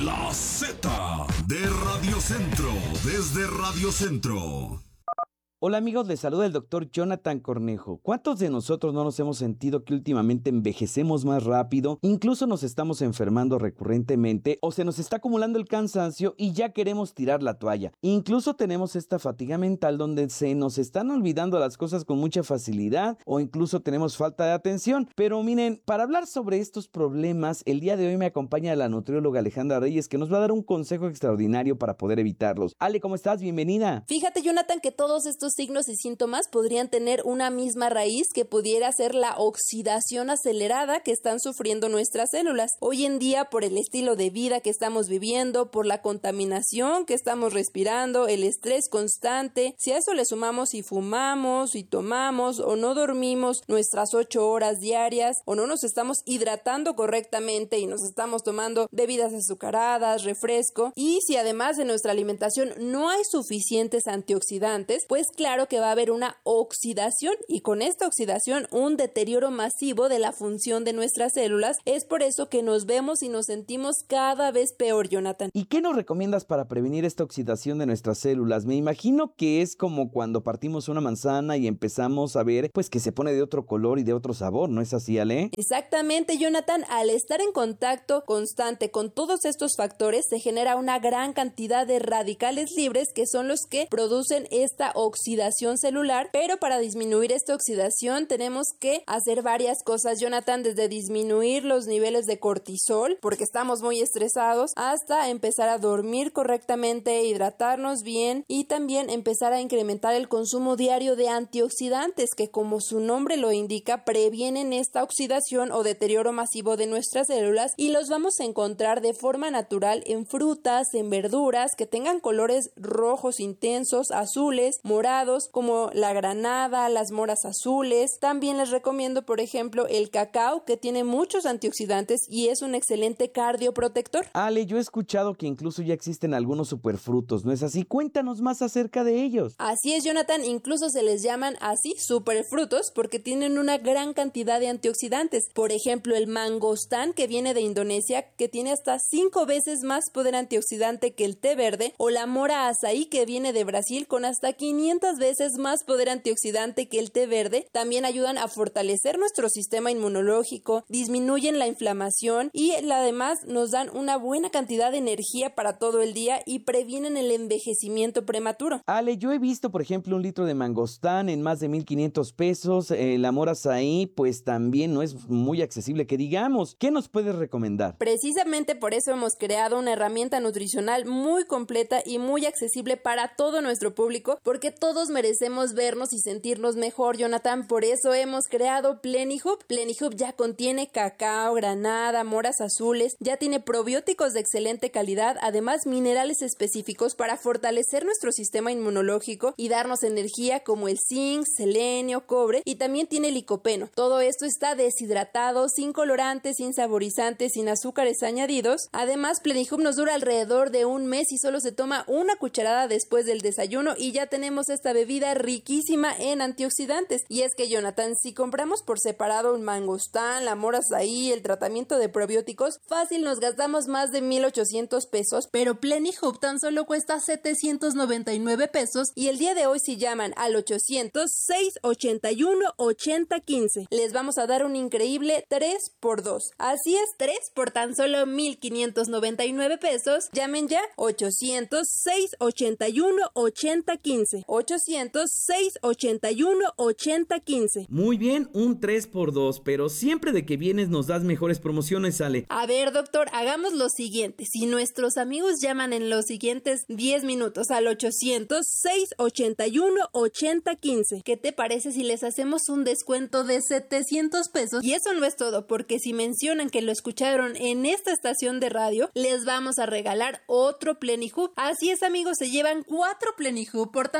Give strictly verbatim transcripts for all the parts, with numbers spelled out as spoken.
La Z de Radio Centro, desde Radio Centro. Hola amigos, les saluda el doctor Jonathan Cornejo. ¿Cuántos de nosotros no nos hemos sentido que últimamente envejecemos más rápido, incluso nos estamos enfermando recurrentemente o se nos está acumulando el cansancio y ya queremos tirar la toalla? Incluso tenemos esta fatiga mental donde se nos están olvidando las cosas con mucha facilidad o incluso tenemos falta de atención. Pero miren, para hablar sobre estos problemas, el día de hoy me acompaña la nutrióloga Alejandra Reyes, que nos va a dar un consejo extraordinario para poder evitarlos. Ale, ¿cómo estás? Bienvenida. Fíjate, Jonathan, que todos estos signos y síntomas podrían tener una misma raíz que pudiera ser la oxidación acelerada que están sufriendo nuestras células. Hoy en día, por el estilo de vida que estamos viviendo, por la contaminación que estamos respirando, el estrés constante, si a eso le sumamos si fumamos, si tomamos o no dormimos nuestras ocho horas diarias o no nos estamos hidratando correctamente y nos estamos tomando bebidas azucaradas, refresco, y si además de nuestra alimentación no hay suficientes antioxidantes, pues claro que va a haber una oxidación y con esta oxidación un deterioro masivo de la función de nuestras células. Es por eso que nos vemos y nos sentimos cada vez peor, Jonathan. ¿Y qué nos recomiendas para prevenir esta oxidación de nuestras células? Me imagino que es como cuando partimos una manzana y empezamos a ver pues que se pone de otro color y de otro sabor, ¿no es así, Ale? Exactamente, Jonathan. Al estar en contacto constante con todos estos factores se genera una gran cantidad de radicales libres que son los que producen esta oxidación celular, pero para disminuir esta oxidación tenemos que hacer varias cosas, Jonathan, desde disminuir los niveles de cortisol, porque estamos muy estresados, hasta empezar a dormir correctamente, hidratarnos bien y también empezar a incrementar el consumo diario de antioxidantes que, como su nombre lo indica, previenen esta oxidación o deterioro masivo de nuestras células, y los vamos a encontrar de forma natural en frutas, en verduras que tengan colores rojos intensos, azules, morados, como la granada, las moras azules. También les recomiendo, por ejemplo, el cacao, que tiene muchos antioxidantes y es un excelente cardioprotector. Ale, yo he escuchado que incluso ya existen algunos superfrutos, ¿no es así? Cuéntanos más acerca de ellos. Así es, Jonathan, incluso se les llaman así superfrutos porque tienen una gran cantidad de antioxidantes. Por ejemplo, el mangostán, que viene de Indonesia, que tiene hasta cinco veces más poder antioxidante que el té verde, o la mora azaí, que viene de Brasil, con hasta quinientas veces más poder antioxidante que el té verde. También ayudan a fortalecer nuestro sistema inmunológico, disminuyen la inflamación y además nos dan una buena cantidad de energía para todo el día y previenen el envejecimiento prematuro. Ale, yo he visto, por ejemplo, un litro de mangostán en más de mil quinientos pesos. Eh, la mora azaí, pues también no es muy accesible que digamos. ¿Qué nos puedes recomendar? Precisamente por eso hemos creado una herramienta nutricional muy completa y muy accesible para todo nuestro público, porque todos merecemos vernos y sentirnos mejor, Jonathan. Por eso hemos creado Plenihub. Plenihub ya contiene cacao, granada, moras azules, ya tiene probióticos de excelente calidad, además minerales específicos para fortalecer nuestro sistema inmunológico y darnos energía como el zinc, selenio, cobre, y también tiene licopeno. Todo esto está deshidratado, sin colorantes, sin saborizantes, sin azúcares añadidos. Además, Plenihub nos dura alrededor de un mes y solo se toma una cucharada después del desayuno y ya tenemos esta bebida riquísima en antioxidantes. Y es que, Jonathan, si compramos por separado un mangostán, la mora azaí, el tratamiento de probióticos, fácil nos gastamos más de mil ochocientos pesos, pero Plenihub tan solo cuesta setecientos noventa y nueve pesos, y el día de hoy si llaman al ochocientos, seiscientos ochenta y uno, ochenta quince, les vamos a dar un increíble tres por dos. Así es, tres por tan solo mil quinientos noventa y nueve pesos. Llamen ya, ochocientos, seiscientos ochenta y uno, ochenta quince, ochocientos, seiscientos ochenta y uno, ochenta quince. Muy bien, un tres por dos, pero siempre de que vienes nos das mejores promociones, Ale. A ver, doctor, hagamos lo siguiente. Si nuestros amigos llaman en los siguientes diez minutos al ochocientos, seiscientos ochenta y uno, ochenta quince, ¿qué te parece si les hacemos un descuento de setecientos pesos? Y eso no es todo, porque si mencionan que lo escucharon en esta estación de radio, les vamos a regalar otro Plenihub. Así es, amigos, se llevan cuatro Plenihub por tan solo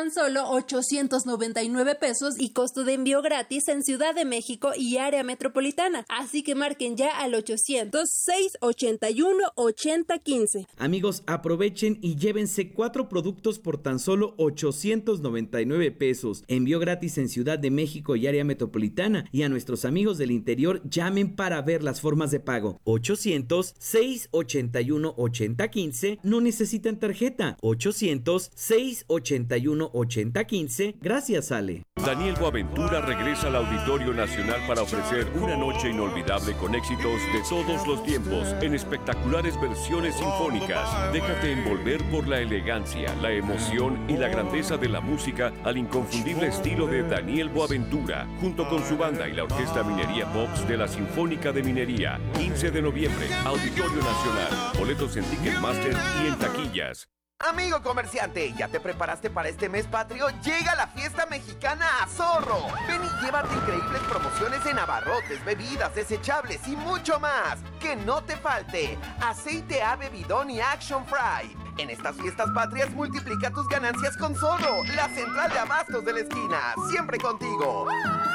solo ochocientos noventa y nueve pesos y costo de envío gratis en Ciudad de México y área metropolitana. Así que marquen ya al ochocientos, seiscientos ochenta y uno, ochenta quince. Amigos, aprovechen y llévense cuatro productos por tan solo ochocientos noventa y nueve pesos. Envío gratis en Ciudad de México y área metropolitana. Y a nuestros amigos del interior, llamen para ver las formas de pago. ochocientos, seiscientos ochenta y uno, ochenta quince. No necesitan tarjeta. ochocientos, seiscientos ochenta y uno, ochenta quince. Gracias, Ale. Daniel Boaventura regresa al Auditorio Nacional para ofrecer una noche inolvidable con éxitos de todos los tiempos en espectaculares versiones sinfónicas. Déjate envolver por la elegancia, la emoción y la grandeza de la música al inconfundible estilo de Daniel Boaventura, junto con su banda y la Orquesta Minería Pops de la Sinfónica de Minería. quince de noviembre, Auditorio Nacional. Boletos en Ticketmaster y en taquillas. Amigo comerciante, ¿ya te preparaste para este mes patrio? Llega la fiesta mexicana a Zorro. Ven y llévate increíbles promociones en abarrotes, bebidas, desechables y mucho más. Que no te falte aceite ave bidón y Action Fry. En estas fiestas patrias multiplica tus ganancias con Zorro, la central de abastos de la esquina. Siempre contigo.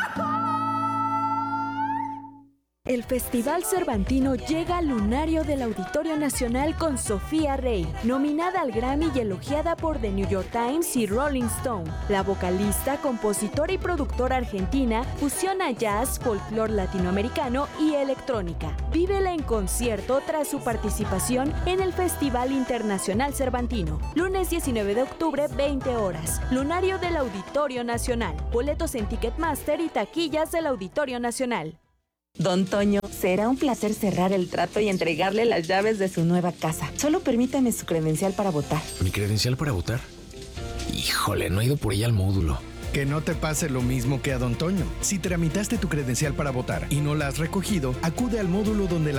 El Festival Cervantino llega al lunario del Auditorio Nacional con Sofía Rey, nominada al Grammy y elogiada por The New York Times y Rolling Stone. La vocalista, compositora y productora argentina fusiona jazz, folclore latinoamericano y electrónica. Vívela en concierto tras su participación en el Festival Internacional Cervantino. Lunes diecinueve de octubre, veinte horas. Lunario del Auditorio Nacional. Boletos en Ticketmaster y taquillas del Auditorio Nacional. Don Toño, será un placer cerrar el trato y entregarle las llaves de su nueva casa. Solo permítame su credencial para votar. ¿Mi credencial para votar? Híjole, no he ido por ella al módulo. Que no te pase lo mismo que a Don Toño. Si tramitaste tu credencial para votar y no la has recogido, acude al módulo donde la